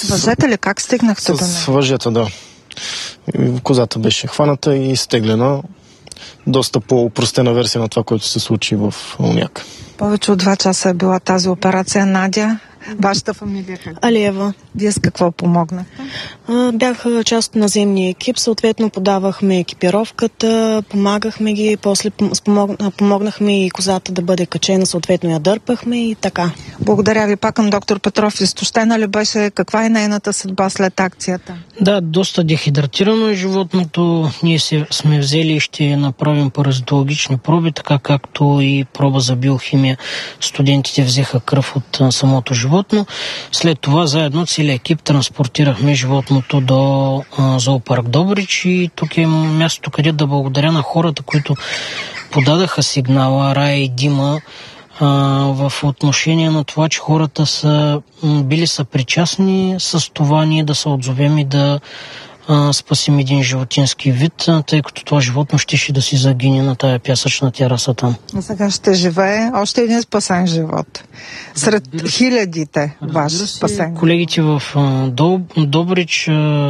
въжета ли? Как стигнахте до нея? С въжета, да. Козата беше хваната и изтеглена. Доста по-опростена версия на това, което се случи в Уняк. Повече от 2 часа е била тази операция. Надя, вашата фамилия как? Алиева. Вие с какво помогнахте? Бях част от наземния екип, съответно подавахме екипировката, помагахме ги, после помогнахме и козата да бъде качена, съответно я дърпахме и така. Благодаря ви пак към доктор Петров. Изтощена ли беше? Каква е нейната съдба след акцията? Да, доста дехидратирано е животното. Ние сме взели и ще направим паразитологични проби, така както и проба за биохимия. Студентите взеха кръв от самото животно. След това заедно целият екип транспортирахме животното до зоопарк Добрич и тук е мястото, където да благодаря на хората, които подадаха сигнала, Рая и Дима, в отношение на това, че хората са били съпричастни с това ние да се отзовем и да спасим един животински вид, тъй като това животно щеше да си загине на тая пясъчна тераса там. А сега ще живее още един спасен живот. Сред хилядите ваш спасен. Колегите в Добрич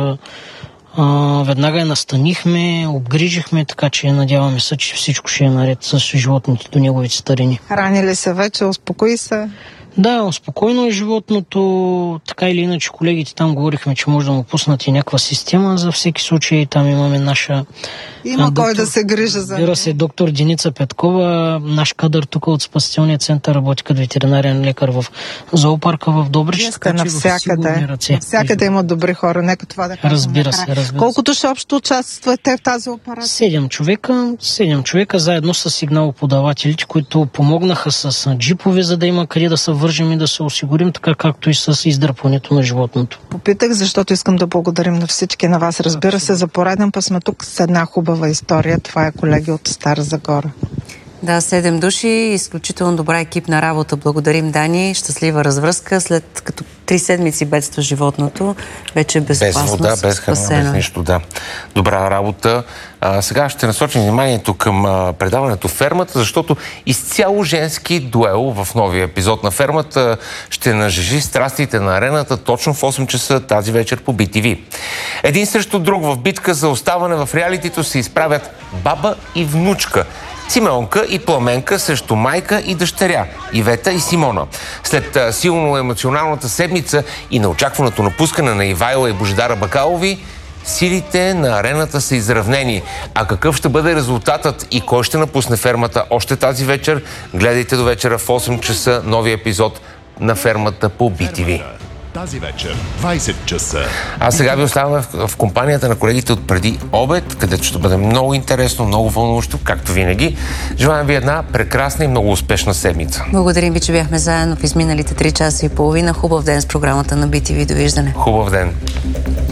веднага я настанихме, обгрижихме, така че надяваме се, че всичко ще е наред с животните до неговите старини. Храни ли се вече? Успокои се? Да, спокойно е животното. Така или иначе, колегите там говорихме, че може да му пуснат и някаква система за всеки случай. Там имаме наша... Има кой да се грижа за нея. Се доктор Деница Петкова, наш кадър тук от Спасителния център, работи като ветеринарен лекар в зоопарка в Добрич. Вие сте навсякъде. Навсякъде има добри хора. Нека това да кажем. Разбира се. Колкото ще общо участвате в тази операция? 7 човека, заедно с сигналоподавателите, които помогнаха с джипове, за да има къде да се вържим и да се осигурим, така както и с издърпването на животното. Попитах, защото искам да благодарим на всички на вас. Разбира се, за пореден път сме тук с една хубава история. Това е колеги от Стара Загора. Да, 7 души, изключително добра екипна работа. Благодарим, Дани. Щастлива развръзка. След като 3 седмици бедства животното, вече е безопасно. Без вода, без храна, без нищо, да. Добра работа. Сега ще насочим вниманието към предаването Фермата, защото изцяло женски дуел в новия епизод на Фермата ще нажежи страстите на арената точно в 8 часа тази вечер по BTV. Един срещу друг в битка за оставане в реалитито се изправят баба и внучка. Симеонка и Пламенка срещу майка и дъщеря, Ивета и Симона. След силно емоционалната седмица и неочакваното напускане на Ивайла и Божидара Бакалови, силите на арената са изравнени. А какъв ще бъде резултатът и кой ще напусне Фермата още тази вечер? Гледайте до вечера в 8 часа новия епизод на Фермата по BTV. Тази вечер, 20 часа. А сега ви оставаме в компанията на колегите от преди обед, където ще бъде много интересно, много вълнуващо, както винаги. Желаем ви една прекрасна и много успешна седмица. Благодарим ви, че бяхме заедно в изминалите 3 часа и половина. Хубав ден с програмата на BTV. Довиждане. Хубав ден.